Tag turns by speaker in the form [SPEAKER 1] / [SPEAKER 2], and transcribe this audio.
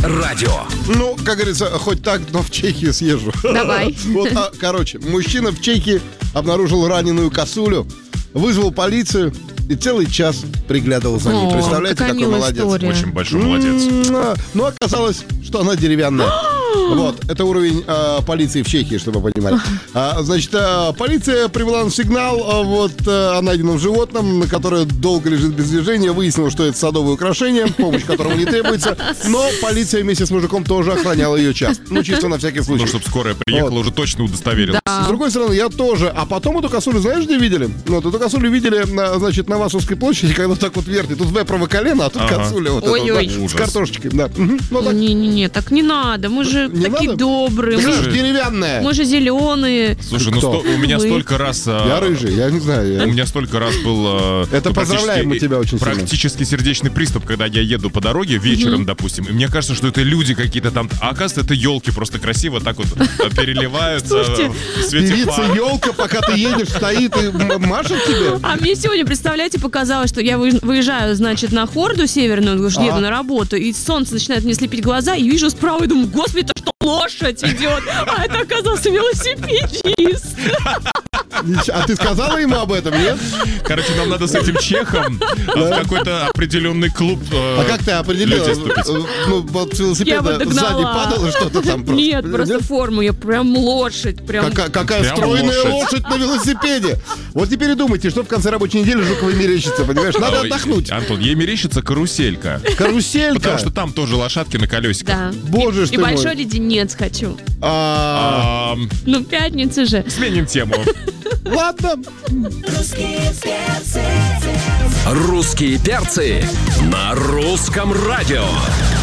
[SPEAKER 1] радио.
[SPEAKER 2] Ну, как говорится, хоть так, но в Чехию съезжу.
[SPEAKER 3] Давай.
[SPEAKER 2] Вот, короче, мужчина в Чехии обнаружил раненую косулю, вызвал полицию и целый час приглядывал за ней. Представляете,
[SPEAKER 3] какая
[SPEAKER 2] какой
[SPEAKER 3] милая
[SPEAKER 2] молодец.
[SPEAKER 3] история.
[SPEAKER 4] Очень большой молодец.
[SPEAKER 2] Но оказалось, что она деревянная. Вот, это уровень полиции в Чехии, чтобы вы понимали. Значит, полиция привела на сигнал о найденном животном, на которое долго лежит без движения. Выяснила, что это садовое украшение, помощь которому не требуется. Но полиция вместе с мужиком тоже охраняла ее час. Ну, чисто на всякий случай.
[SPEAKER 4] Ну, чтобы скорая приехала, уже точно удостоверилась.
[SPEAKER 3] Да.
[SPEAKER 2] С другой стороны, я тоже. А потом эту косулю, знаешь, где видели? Ну, вот эту косулю видели, значит, на Васовской площади, когда так вот вертит. Тут вепрово колено, а тут косуля вот эта,
[SPEAKER 3] Ой-ой.
[SPEAKER 2] да, с картошечкой. Да. Ну, так.
[SPEAKER 3] Не-не-не, так не надо. Мы же
[SPEAKER 2] Не
[SPEAKER 3] такие
[SPEAKER 2] надо?
[SPEAKER 3] добрые.
[SPEAKER 2] Она
[SPEAKER 3] Мы
[SPEAKER 2] же деревянная.
[SPEAKER 3] же зеленые.
[SPEAKER 4] Слушай, ну
[SPEAKER 2] Кто?
[SPEAKER 4] у меня
[SPEAKER 3] Вы.
[SPEAKER 4] столько раз...
[SPEAKER 2] Я рыжий, я не знаю.
[SPEAKER 4] У меня столько раз был...
[SPEAKER 2] Это
[SPEAKER 4] ну,
[SPEAKER 2] поздравляем мы тебя очень сильно.
[SPEAKER 4] Практически сердечный приступ, когда я еду по дороге вечером, допустим, и мне кажется, что это люди какие-то там... А оказывается, это елки просто красиво так вот переливаются
[SPEAKER 3] Слушайте,
[SPEAKER 4] в свете
[SPEAKER 2] Певица
[SPEAKER 4] фар.
[SPEAKER 2] елка, пока ты едешь, стоит и машет тебе.
[SPEAKER 3] А мне сегодня, представляете, показалось, что я выезжаю, значит, на Хорду северную, потому что еду на работу, и солнце начинает мне слепить глаза, и вижу справа, и думаю, господи, это что, лошадь идет? А это оказался велосипедист.
[SPEAKER 2] А ты сказала ему об этом, нет?
[SPEAKER 4] Короче, нам надо с этим чехом в какой-то определенный клуб.
[SPEAKER 2] А как ты определила?
[SPEAKER 4] людей ступить.
[SPEAKER 2] Ну, вот с
[SPEAKER 3] Я
[SPEAKER 2] велосипеда
[SPEAKER 3] вот догнала.
[SPEAKER 2] сзади падало что-то там просто.
[SPEAKER 3] Нет, просто форму, я прям лошадь, прям...
[SPEAKER 2] Какая
[SPEAKER 4] Прям
[SPEAKER 2] стройная
[SPEAKER 4] лошадь.
[SPEAKER 2] лошадь на велосипеде. Вот теперь и думайте, что в конце рабочей недели Жуковой мерещится, понимаешь? Надо
[SPEAKER 4] Ой,
[SPEAKER 2] отдохнуть.
[SPEAKER 4] Антон, ей мерещится каруселька.
[SPEAKER 2] Каруселька.
[SPEAKER 4] Потому что там тоже лошадки на колесиках.
[SPEAKER 3] Да.
[SPEAKER 2] Боже ж
[SPEAKER 3] И
[SPEAKER 2] ты мой.
[SPEAKER 3] большой леденец хочу. Ну, пятница же.
[SPEAKER 4] Сменим тему.
[SPEAKER 2] Ладно.
[SPEAKER 1] Русские перцы на русском радио.